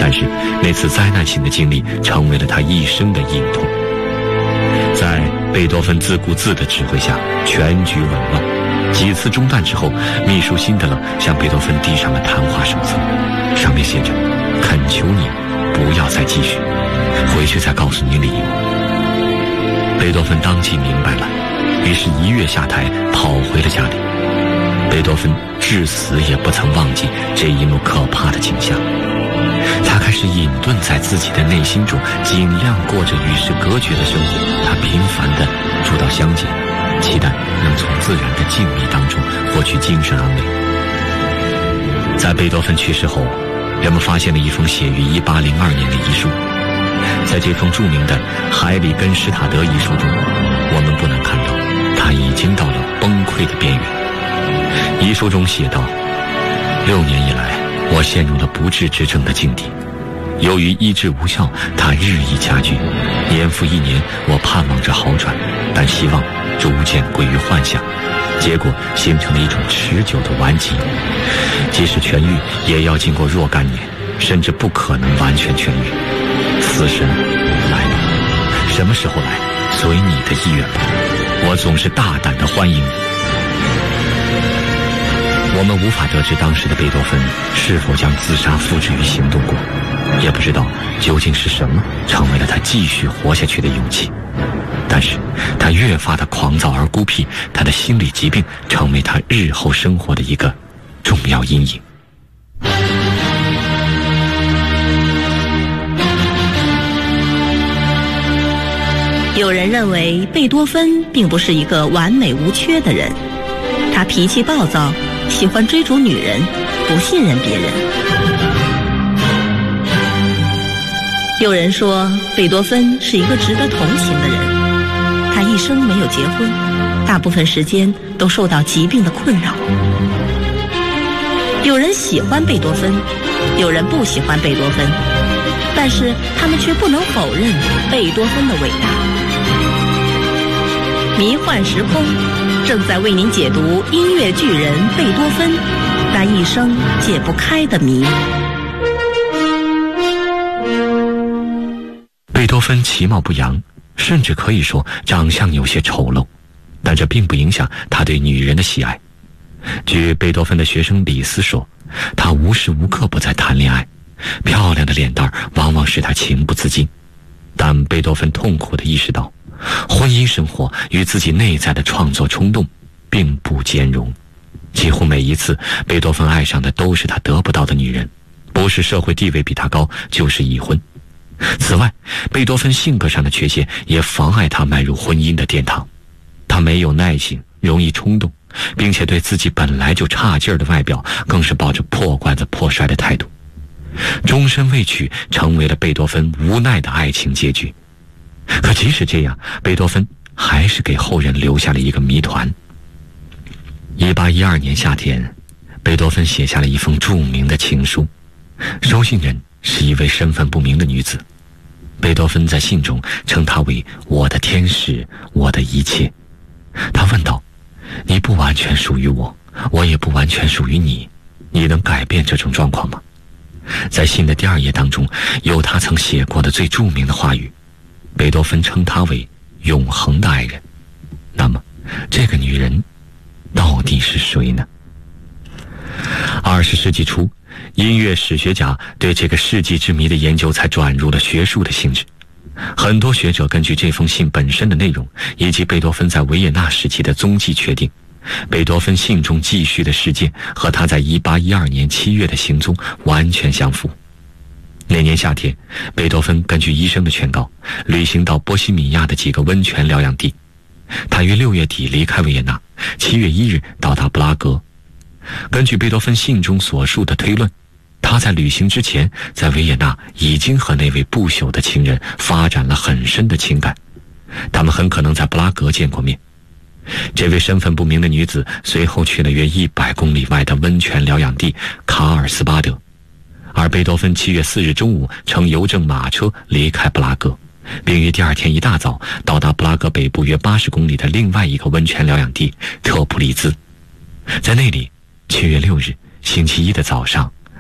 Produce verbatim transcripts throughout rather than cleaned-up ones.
但是那次灾难性的经历成为了他一生的隐痛。在贝多芬自顾自的指挥下，全局紊乱。几次中断之后，秘书辛德勒向贝多芬递上了谈话手册，上面写着：恳求你不要再继续，回去再告诉你理由。贝多芬当即明白了，于是一跃下台，跑回了家里。贝多芬至死也不曾忘记这一幕可怕的景象。他开始隐遁在自己的内心中，尽量过着与世隔绝的生活。他频繁地住到乡间，期待能从自然的静谧当中获取精神安慰。在贝多芬去世后，人们发现了一封写于一八零二年的遗书。在这封著名的海里根施塔德遗书中，我们不难看到他已经到了崩溃的边缘。遗书中写道：六年以来，我陷入了不治之症的境地，由于医治无效，它日益加剧。年复一年，我盼望着好转，但希望逐渐归于幻想，结果形成了一种持久的顽疾。即使痊愈，也要经过若干年，甚至不可能完全痊愈。死神，来吧，什么时候来，随你的意愿吧，我总是大胆地欢迎你。我们无法得知当时的贝多芬是否将自杀付之于行动过，也不知道究竟是什么成为了他继续活下去的勇气。但是他越发的狂躁而孤僻，他的心理疾病成为他日后生活的一个重要阴影。 有人认为贝多芬并不是一个完美无缺的人，他脾气暴躁，喜欢追逐女人，不信任别人。有人说贝多芬是一个值得同情的人，他一生没有结婚，大部分时间都受到疾病的困扰。有人喜欢贝多芬，有人不喜欢贝多芬，但是他们却不能否认贝多芬的伟大。迷幻时空正在为您解读音乐巨人贝多芬那一生解不开的谜。 贝多芬其貌不扬，甚至可以说长相有些丑陋，但这并不影响他对女人的喜爱。据贝多芬的学生李斯说，他无时无刻不在谈恋爱，漂亮的脸蛋往往使他情不自禁。但贝多芬痛苦地意识到，婚姻生活与自己内在的创作冲动并不兼容。几乎每一次，贝多芬爱上的都是他得不到的女人，不是社会地位比他高，就是已婚。此外，贝多芬性格上的缺陷也妨碍他迈入婚姻的殿堂。他没有耐心，容易冲动，并且对自己本来就差劲儿的外表更是抱着破罐子破摔的态度。终身未娶成为了贝多芬无奈的爱情结局。可即使这样，贝多芬还是给后人留下了一个谜团。一八一二年夏天，贝多芬写下了一封著名的情书，收信人是一位身份不明的女子。贝多芬在信中称她为我的天使，我的一切。他问道：你不完全属于我，我也不完全属于你，你能改变这种状况吗？在信的第二页当中，有他曾写过的最著名的话语，贝多芬称她为永恒的爱人。那么这个女人到底是谁呢？二十世纪初，音乐史学家对这个世纪之谜的研究才转入了学术的性质。很多学者根据这封信本身的内容，以及贝多芬在维也纳时期的踪迹，确定贝多芬信中记叙的事件和他在一八一二年七月的行踪完全相符。那年夏天，贝多芬根据医生的劝告，旅行到波西米亚的几个温泉疗养地。他于六月底离开维也纳，七月一日到达布拉格。根据贝多芬信中所述的推论，他在旅行之前，在维也纳已经和那位不朽的情人发展了很深的情感，他们很可能在布拉格见过面。这位身份不明的女子随后去了约一百公里外的温泉疗养地卡尔斯巴德，而贝多芬七月四日中午乘邮政马车离开布拉格，并于第二天一大早到达布拉格北部约八十公里的另外一个温泉疗养地特普利兹。在那里，七月六日星期一的早上，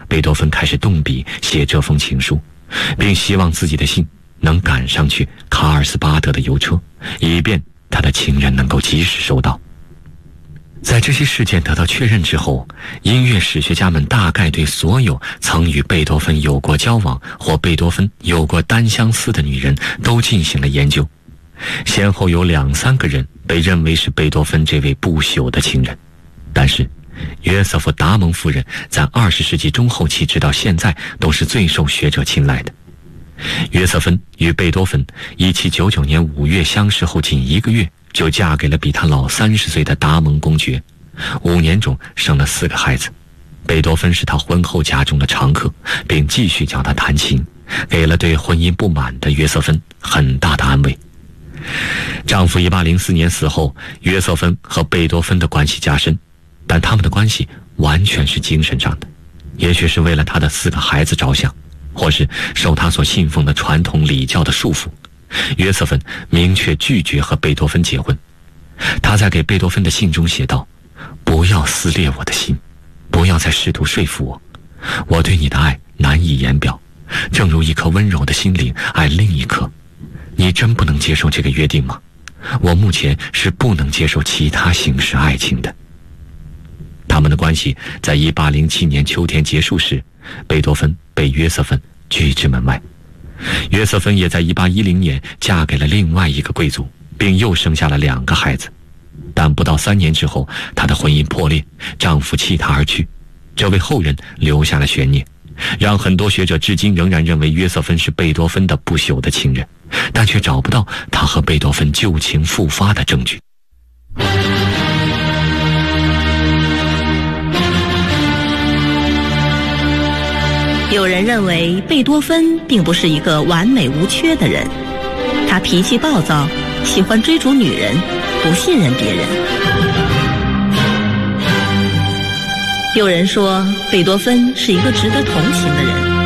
贝多芬开始动笔写这封情书，并希望自己的信能赶上去卡尔斯巴德的邮车，以便他的情人能够及时收到。在这些事件得到确认之后，音乐史学家们大概对所有曾与贝多芬有过交往或贝多芬有过单相思的女人都进行了研究，先后有两三个人被认为是贝多芬这位不朽的情人。但是约瑟夫·达蒙夫人在二十世纪中后期直到现在都是最受学者青睐的。约瑟芬与贝多芬一七九九年五月相识后仅一个月就嫁给了比他老三十岁的达蒙公爵，五年中生了四个孩子。贝多芬是他婚后家中的常客，并继续教他弹琴，给了对婚姻不满的约瑟芬很大的安慰。丈夫一八零四年死后，约瑟芬和贝多芬的关系加深，但他们的关系完全是精神上的，也许是为了他的四个孩子着想，或是受他所信奉的传统礼教的束缚，约瑟芬明确拒绝和贝多芬结婚。他在给贝多芬的信中写道：不要撕裂我的心，不要再试图说服我，我对你的爱难以言表，正如一颗温柔的心灵爱另一颗。你真不能接受这个约定吗？我目前是不能接受其他形式爱情的。他们的关系在一八零七年秋天结束时，贝多芬被约瑟芬拒之门外。约瑟芬也在一八一零年嫁给了另外一个贵族，并又生下了两个孩子。但不到三年之后，她的婚姻破裂，丈夫弃她而去，这为后人留下了悬念，让很多学者至今仍然认为约瑟芬是贝多芬的不朽的情人，但却找不到他和贝多芬旧情复发的证据。 有人认为贝多芬并不是一个完美无缺的人，他脾气暴躁，喜欢追逐女人，不信任别人。有人说贝多芬是一个值得同情的人，